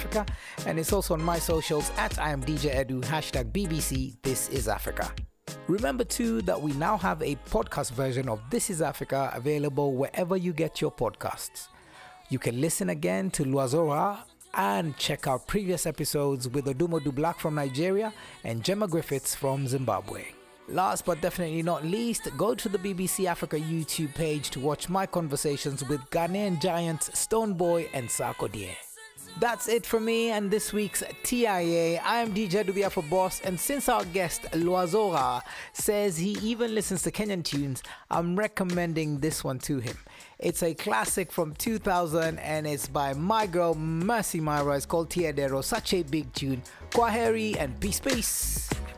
Africa, and it's also on my socials at I am DJ Edu, hashtag BBC This Is Africa. Remember too that we now have a podcast version of This Is Africa available wherever you get your podcasts. You can listen again to Luazora and check out previous episodes with Odumodu Black from Nigeria and Gemma Griffiths from Zimbabwe. Last but definitely not least, go to the BBC Africa YouTube page to watch my conversations with Ghanaian giants Stonebwoy and Sarkodie. That's it for me and this week's TIA. I am DJ Dubia for Boss, and since our guest Luazora says he even listens to Kenyan tunes, I'm recommending this one to him. It's a classic from 2000 and it's by my girl Mercy Myra. It's called Tiedero. Such a big tune. Kwaheri and peace.